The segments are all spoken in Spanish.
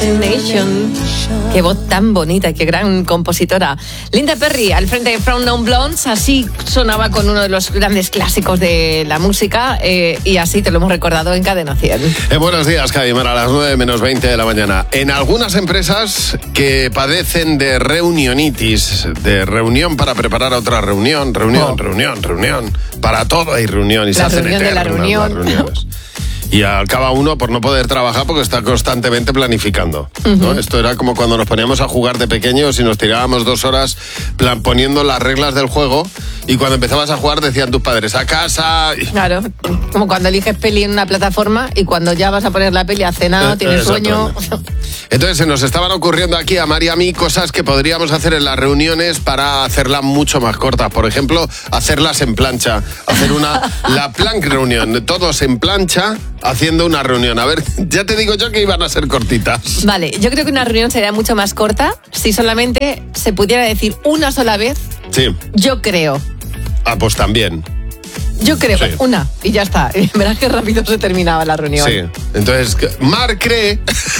Nation. Qué voz tan bonita, qué gran compositora. Linda Perry, al frente de From Non Blondes, así sonaba con uno de los grandes clásicos de la música y así te lo hemos recordado en Cadena 100. Buenos días, Cadimar, a las 9:20 de la mañana. En algunas empresas que padecen de reunionitis, de reunión para preparar otra reunión, reunión. Para todo hay reunión y se hacen eternas las reuniones. Y acaba uno por no poder trabajar porque está constantemente planificando, ¿no? Esto era como cuando nos poníamos a jugar de pequeños y nos tirábamos 2 horas poniendo las reglas del juego, y cuando empezabas a jugar decían tus padres, a casa. Claro, como cuando eliges peli en una plataforma y cuando ya vas a poner la peli, has cenado, tienes sueño. Entonces se nos estaban ocurriendo aquí a Mari y a mí cosas que podríamos hacer en las reuniones para hacerlas mucho más cortas. Por ejemplo, hacerlas en plancha, hacer la plank reunión, todos en plancha haciendo una reunión. A ver, ya te digo yo que iban a ser cortitas. Vale, yo creo que una reunión sería mucho más corta si solamente se pudiera decir una sola vez. Sí. Yo creo. Ah, pues también. Yo creo, sí. Una, y ya está. Y verás que rápido se terminaba la reunión. Sí, entonces, Mar cree.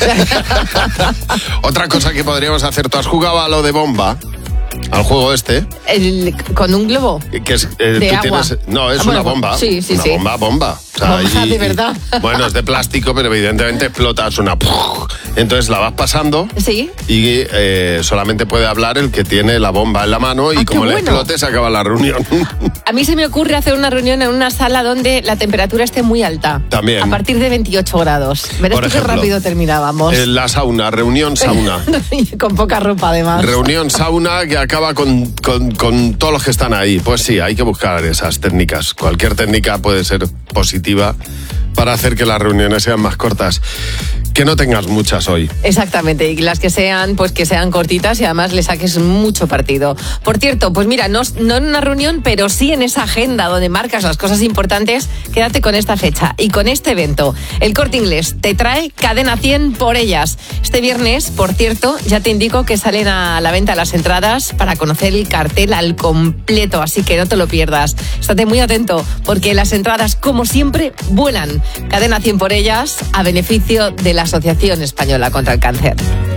Otra cosa que podríamos hacer, ¿tú has jugado a lo de bomba? Al juego este. ¿Con un globo? Que es, de tú agua. No, es una bomba. Sí. Una bomba. O sea, bomba de verdad. Bueno, es de plástico, pero evidentemente explota, es una... Entonces la vas pasando. Sí. Y solamente puede hablar el que tiene la bomba en la mano, y como le explote se acaba la reunión. A mí se me ocurre hacer una reunión en una sala donde la temperatura esté muy alta. También. A partir de 28 grados. Verás tú qué rápido terminábamos. La sauna, reunión sauna. Con poca ropa, además. Reunión sauna que acaba con todos los que están ahí. Pues sí, hay que buscar esas técnicas. Cualquier técnica puede ser positiva para hacer que las reuniones sean más cortas. Que no tengas muchas hoy. Exactamente, y las que sean, pues que sean cortitas y además le saques mucho partido. Por cierto, pues mira, no en una reunión, pero sí en esa agenda donde marcas las cosas importantes, quédate con esta fecha y con este evento. El Corte Inglés te trae Cadena 100 por ellas. Este viernes, por cierto, ya te indico que salen a la venta las entradas para conocer el cartel al completo, así que no te lo pierdas. Estate muy atento, porque las entradas, como siempre, vuelan. Cadena 100 por ellas, a beneficio de la Asociación Española contra el Cáncer.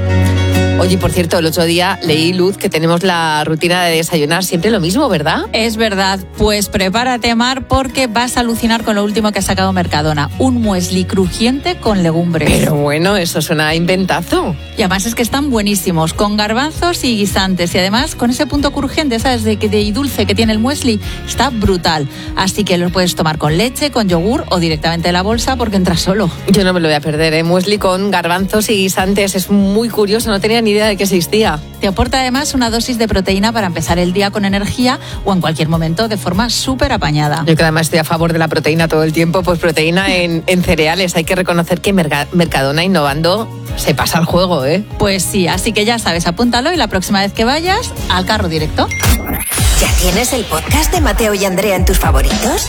Oye, por cierto, el otro día leí, Luz, que tenemos la rutina de desayunar siempre lo mismo, ¿verdad? Es verdad. Pues prepárate, Mar, porque vas a alucinar con lo último que ha sacado Mercadona. Un muesli crujiente con legumbres. Pero bueno, eso suena a inventazo. Y además es que están buenísimos, con garbanzos y guisantes. Y además con ese punto crujiente, ¿sabes? De dulce que tiene el muesli. Está brutal. Así que lo puedes tomar con leche, con yogur o directamente de la bolsa porque entra solo. Yo no me lo voy a perder, ¿eh? Muesli con garbanzos y guisantes. Es muy curioso, no tenía ni idea de que existía. Te aporta además una dosis de proteína para empezar el día con energía o en cualquier momento de forma súper apañada. Yo que además estoy a favor de la proteína todo el tiempo, pues proteína en cereales. Hay que reconocer que Mercadona innovando se pasa al juego, ¿eh? Pues sí, así que ya sabes, apúntalo y la próxima vez que vayas, al carro directo. ¿Ya tienes el podcast de Mateo y Andrea en tus favoritos?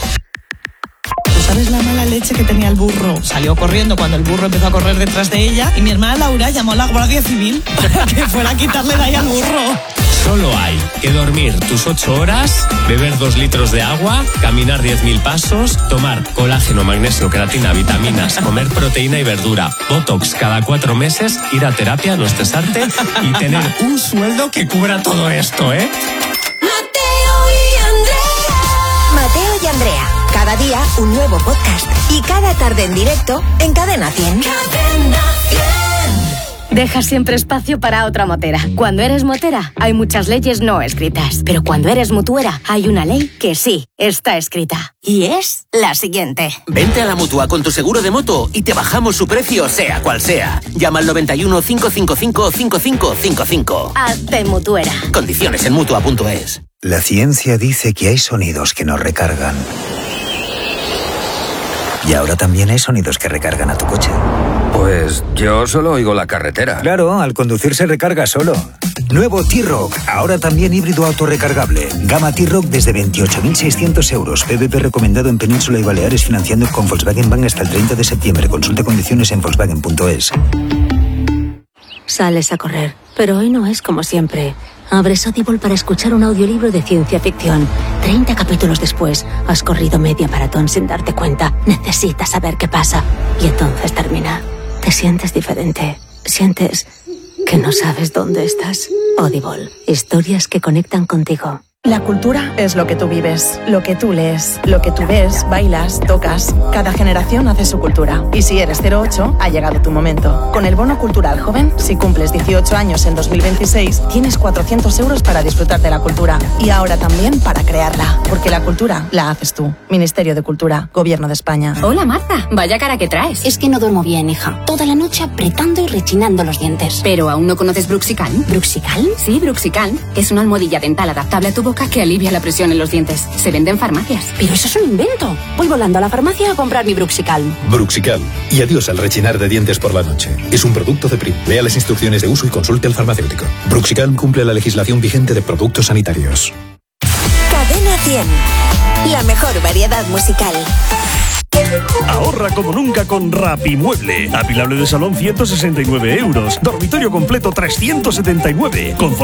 ¿Sabes la mala leche que tenía el burro? Salió corriendo cuando el burro empezó a correr detrás de ella y mi hermana Laura llamó a la Guardia Civil para que fuera a quitarle de ahí al burro. Solo hay que dormir tus 8 horas, beber 2 litros de agua, caminar 10.000 pasos, tomar colágeno, magnesio, creatina, vitaminas, comer proteína y verdura, botox cada 4 meses, ir a terapia, no estresarte y tener un sueldo que cubra todo esto, ¿eh? Mateo y Andrea. Cada día un nuevo podcast y cada tarde en directo en Cadena 100. Cadena 100. Deja siempre espacio para otra motera. Cuando eres motera, hay muchas leyes no escritas. Pero cuando eres mutuera, hay una ley que sí está escrita. Y es la siguiente. Vente a la Mutua con tu seguro de moto y te bajamos su precio, sea cual sea. Llama al 91 555 5555. Hazte mutuera. Condiciones en Mutua.es. La ciencia dice que hay sonidos que nos recargan. Y ahora también hay sonidos que recargan a tu coche. Pues yo solo oigo la carretera. Claro, al conducir se recarga solo. Nuevo T-Rock, ahora también híbrido autorrecargable. Gama T-Rock desde 28.600 euros. PVP recomendado en Península y Baleares, financiando con Volkswagen Bank hasta el 30 de septiembre. Consulta condiciones en Volkswagen.es. Sales a correr, pero hoy no es como siempre. Abres Audible para escuchar un audiolibro de ciencia ficción. 30 capítulos después, has corrido media maratón sin darte cuenta. Necesitas saber qué pasa. Y entonces termina. Te sientes diferente. sientes que no sabes dónde estás. Audible. Historias que conectan contigo. La cultura es lo que tú vives, lo que tú lees, lo que tú ves, bailas, tocas. Cada generación hace su cultura. Y si eres 08, ha llegado tu momento. Con el Bono Cultural Joven, si cumples 18 años en 2026, tienes 400 euros para disfrutar de la cultura. Y ahora también para crearla. Porque la cultura la haces tú. Ministerio de Cultura, Gobierno de España. Hola, Marta. Vaya cara que traes. Es que no duermo bien, hija. Toda la noche apretando y rechinando los dientes. ¿Pero aún no conoces Bruxicalm? ¿Bruxicalm? Sí, Bruxicalm. Es una almohadilla dental adaptable a tu boca que alivia la presión en los dientes. Se vende en farmacias. Pero eso es un invento. Voy volando a la farmacia a comprar mi Bruxicalm. Bruxicalm. Y adiós al rechinar de dientes por la noche. Es un producto de Prim. Lea las instrucciones de uso y consulte al farmacéutico. Bruxicalm cumple la legislación vigente de productos sanitarios. Cadena 100. La mejor variedad musical. Ahorra como nunca con Rapimueble. Apilable de salón 169 euros. Dormitorio completo 379. Confort